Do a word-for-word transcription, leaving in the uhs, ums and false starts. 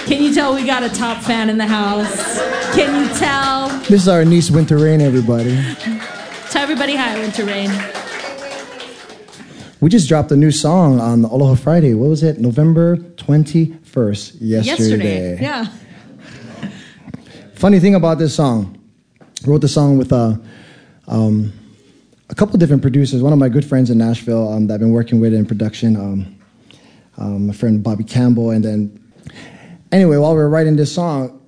Can you tell we got a top fan in the house? Can you tell? This is our niece, Winter Rain, everybody. Tell everybody hi, Winter Rain. We just dropped a new song on Aloha Friday. What was it? November twenty-first, yesterday. Yesterday, yeah. Funny thing about this song, I wrote the song with uh, um, a couple different producers. One of my good friends in Nashville um, that I've been working with in production, um, um, my friend Bobby Campbell. And then, anyway, while we were writing this song,